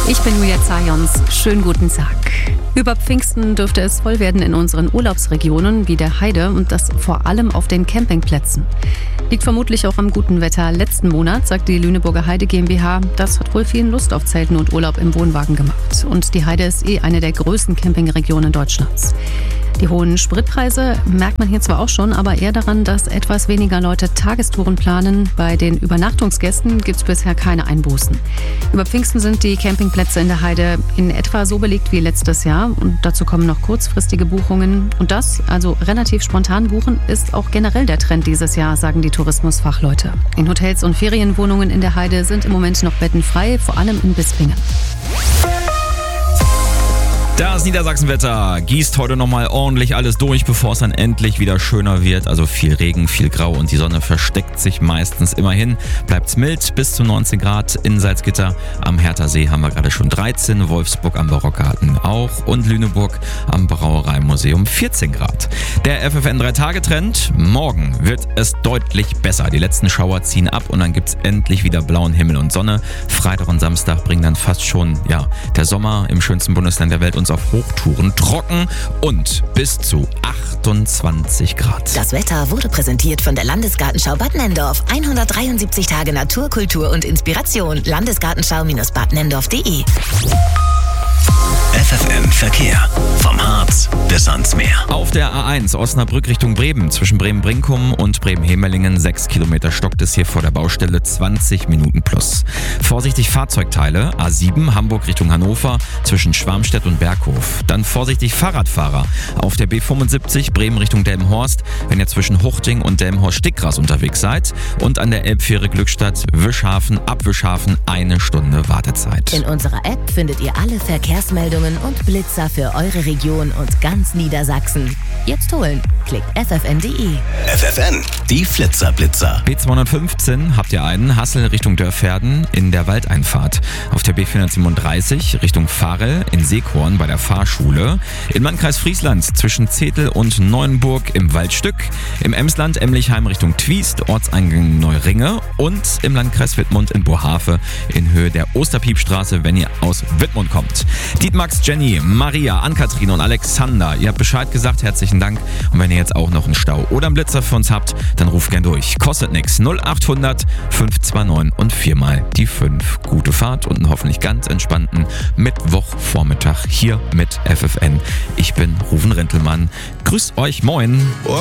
Ich bin Julia Zajons. Schönen guten Tag. Über Pfingsten dürfte es voll werden in unseren Urlaubsregionen wie der Heide und das vor allem auf den Campingplätzen. Liegt vermutlich auch am guten Wetter. Letzten Monat, sagt die Lüneburger Heide GmbH, das hat wohl vielen Lust auf Zelten und Urlaub im Wohnwagen gemacht. Und die Heide ist eine der größten Campingregionen Deutschlands. Die hohen Spritpreise merkt man hier zwar auch schon, aber eher daran, dass etwas weniger Leute Tagestouren planen. Bei den Übernachtungsgästen gibt es bisher keine Einbußen. Über Pfingsten sind die Campingplätze in der Heide in etwa so belegt wie letztes Jahr. Und dazu kommen noch kurzfristige Buchungen. Und das, also relativ spontan buchen, ist auch generell der Trend dieses Jahr, sagen die Tourismusfachleute. In Hotels und Ferienwohnungen in der Heide sind im Moment noch Betten frei, vor allem in Bispingen. Das Niedersachsenwetter gießt heute nochmal ordentlich alles durch, bevor es dann endlich wieder schöner wird. Also viel Regen, viel Grau und die Sonne versteckt sich meistens immerhin. Bleibt's mild, bis zu 19 Grad in Salzgitter. Am Herthasee haben wir gerade schon 13, Wolfsburg am Barockgarten auch und Lüneburg am Brauereimuseum 14 Grad. Der FFN 3-Tage-Trend, morgen wird es deutlich besser. Die letzten Schauer ziehen ab und dann gibt's endlich wieder blauen Himmel und Sonne. Freitag und Samstag bringen dann fast schon der Sommer im schönsten Bundesland der Welt uns auf Hochtouren, trocken und bis zu 28 Grad. Das Wetter wurde präsentiert von der Landesgartenschau Bad Nenndorf. 173 Tage Natur, Kultur und Inspiration. Landesgartenschau-badnenndorf.de. FFN Verkehr. Vom Harz bis ans Meer. Auf der A1 Osnabrück Richtung Bremen, zwischen Bremen-Brinkum und Bremen-Hemelingen, 6 Kilometer stockt es hier vor der Baustelle, 20 Minuten plus. Vorsichtig Fahrzeugteile, A7 Hamburg Richtung Hannover, zwischen Schwarmstedt und Berghof. Dann vorsichtig Fahrradfahrer auf der B75 Bremen Richtung Delmenhorst, wenn ihr zwischen Huchting und Delmenhorst-Stickgras unterwegs seid. Und an der Elbfähre Glückstadt, Wischhafen, ab Wischhafen 1 Stunde Wartezeit. In unserer App findet ihr alle Verkehrsmeldungen und Blitzer für eure Region und ganz Niedersachsen. Jetzt holen. Klickt ffn.de. FFN, die Flitzer-Blitzer. B215 habt ihr einen, Hassel Richtung Dörferden in der Waldeinfahrt. Auf der B437 Richtung Varel in Seekorn bei der Fahrschule. Im Landkreis Friesland zwischen Zetel und Neuenburg im Waldstück. Im Emsland Emlichheim Richtung Twiest, Ortseingang Neuringe. Und im Landkreis Wittmund in Bohave in Höhe der Osterpiepstraße, wenn ihr aus Wittmund kommt. Dietmax, Jenny, Maria, Ann-Kathrin und Alexander, ihr habt Bescheid gesagt, herzlichen Dank. Und wenn ihr jetzt auch noch einen Stau oder einen Blitzer für uns habt, dann ruft gern durch. Kostet nix. 0800 529 und 4 die 5. Gute Fahrt und einen hoffentlich ganz entspannten Mittwochvormittag hier mit FFN. Ich bin Ruven Rentelmann. Grüßt euch, moin.